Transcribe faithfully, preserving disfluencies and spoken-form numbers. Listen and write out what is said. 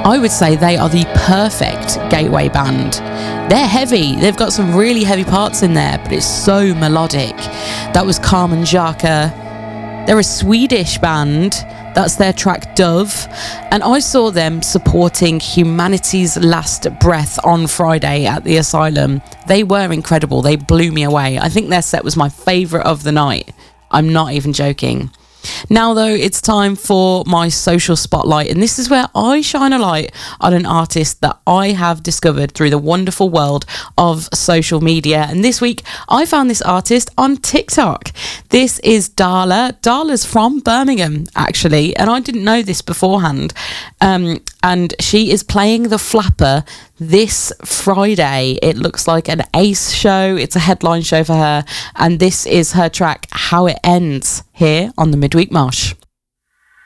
I would say they are the perfect gateway band. They're heavy. They've got some really heavy parts in there, but it's so melodic. That was Carmen Jaka. They're a Swedish band. That's their track Dove. And I saw them supporting Humanity's Last Breath on Friday at the Asylum. They were incredible. They blew me away. I think their set was my favourite of the night. I'm not even joking. Now, though, it's time for my social spotlight, and this is where I shine a light on an artist that I have discovered through the wonderful world of social media. And this week, I found this artist on TikTok. This is Darla. Darla's from Birmingham, actually, and I didn't know this beforehand. Um, and she is playing the Flapper this Friday. It looks like an Ace show. It's a headline show for her, and this is her track How It Ends here on the Midweek Mosh.